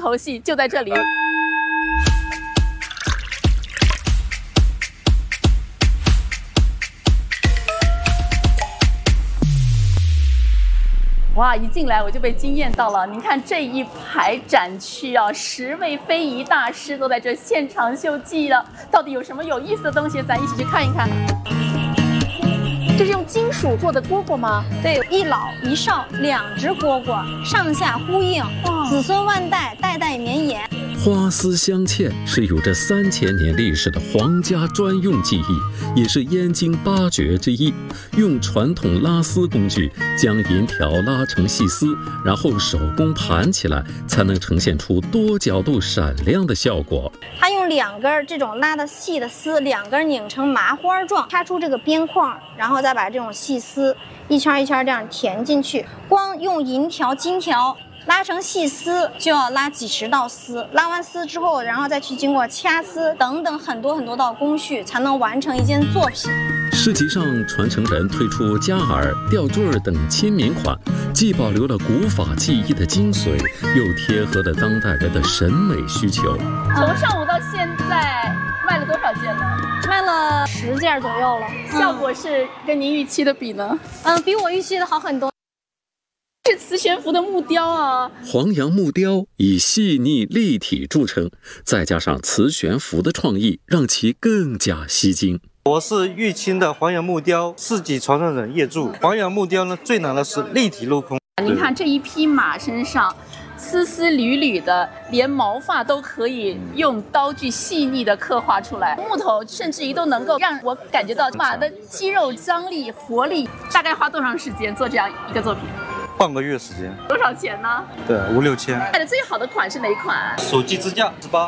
头戏就在这里。哇！一进来我就被惊艳到了。您看这一排展区啊，10位非遗大师都在这现场秀技了。到底有什么有意思的东西？咱一起去看一看。这是用金属做的蝈蝈吗？ 对，一老一少2只蝈蝈，上下呼应，子孙万代，代代绵延。 花丝镶嵌是有着3000年历史的皇家专用技艺，也是燕京8绝之一。用传统拉丝工具将银条拉成细丝，然后手工盘起来，才能呈现出多角度闪亮的效果。 它用2根这种拉的细的丝，2根拧成麻花状，插出这个边框，然后再把这种细丝一圈一圈这样填进去。光用银条、金条拉成细丝就要拉几10道丝，拉完丝之后，然后再去经过掐丝等等很多道工序，才能完成一件作品。 市集上，传承人推出夹耳、吊坠等亲民款，既保留了古法技艺的精髓，又贴合了当代人的审美需求。 从上午到现在卖了多少件呢？ 卖了10件左右了。 效果是跟您预期的比呢？ 比我预期的好很多。 是磁悬浮的木雕啊， 黄杨木雕以细腻立体著称，再加上磁悬浮的创意，让其更加吸睛。 我是玉清的黄杨木雕4级传承人叶柱。黄杨木雕呢，最难的是立体镂空。 您看这一匹马身上丝丝缕缕的，连毛发都可以用刀具细腻的刻画出来，木头甚至于都能够让我感觉到马的肌肉张力、活力。大概花多长时间做这样一个作品？ 半个月时间。 多少钱呢？ 对，5、6千。 卖的最好的款是哪一款？ 手机支架18。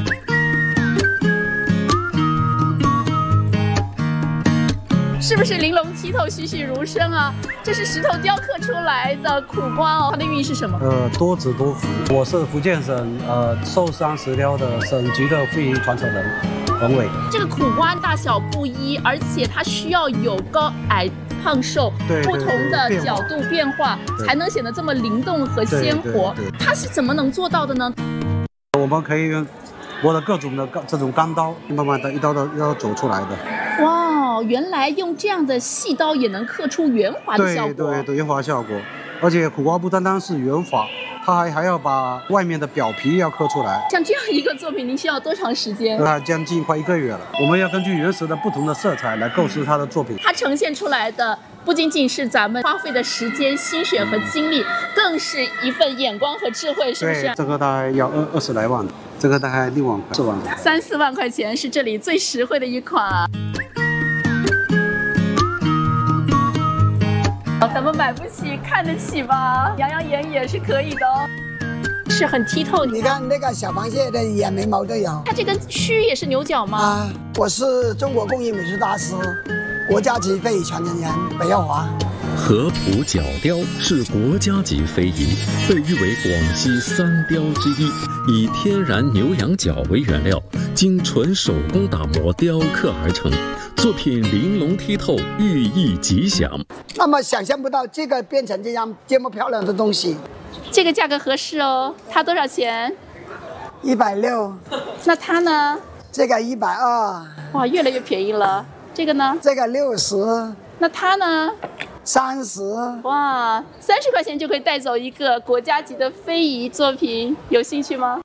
是不是玲珑剔透、栩栩如生啊？这是石头雕刻出来的苦瓜哦，它的寓意是什么？ 多子多福。我是福建省寿山石雕的省级的非遗传承人冯伟。 这个苦瓜大小不一，而且它需要有高矮胖瘦不同的角度变化，才能显得这么灵动和鲜活。它是怎么能做到的呢？ 我们可以用我的各种的这种钢刀，慢慢的一刀走出来的。 哇，原来用这样的细刀也能刻出圆滑的效果。 对，圆滑效果。而且苦瓜不单单是圆滑，它还要把外面的表皮要刻出来。 像这样一个作品，您需要多长时间？ 将近快1个月了。我们要根据原石的不同的色彩来构思它的作品。 它呈现出来的不仅仅是咱们花费的时间、心血和精力，更是一份眼光和智慧，是不是？ 对，这个大概要20来万，这个大概6万块、4万块。 3、4万块钱是这里最实惠的一款。咱们买不起，看得起吧？养养眼也是可以的哦。是很剔透。 你看那个小螃蟹的眼眉毛都有。 它这根须也是牛角吗？ 我是中国工艺美术大师，国家级非遗传承人北耀华。 合浦角雕是国家级非遗，被誉为广西3雕之一，以天然牛羊角为原料，经纯手工打磨雕刻而成。作品玲珑剔透，寓意吉祥。 那么想象不到这个变成这样这么漂亮的东西。 这个价格合适哦，它多少钱 ？160。 那它呢？ 这个120。 哇，越来越便宜了。这个呢？ 这个60。 那它呢 ？30。 哇，30块钱就可以带走一个国家级的非遗作品，有兴趣吗？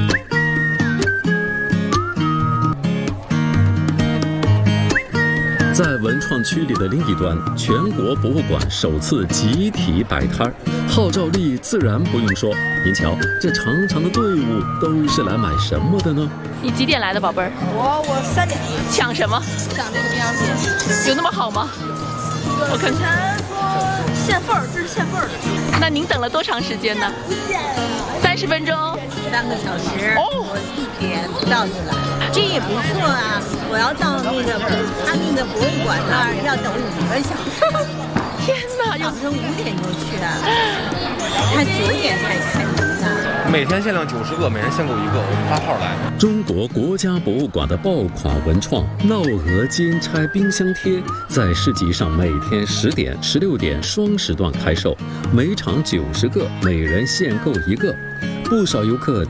在文创区里的另一端，全国博物馆首次集体摆摊，号召力自然不用说。您瞧，这长长的队伍都是来买什么的呢？ 你几点来的，宝贝儿？ 我3点。 抢什么？ 抢这个营养品。 有那么好吗？我看前说限份儿，这是限份儿的。 那您等了多长时间呢？30分钟。 3个小时。哦，我1点到就来了。这也不错啊！我要到那个他那个博物馆那儿要等5个小时。 天哪！ 早上5点就去啊，他9点才开门的。 每天限量90个，每人限购1个，我们发号来。 中国国家博物馆的爆款文创闹鹅金钗冰箱贴，在市集上每天10点、16点双时段开售，每场90个，每人限购1个。不少游客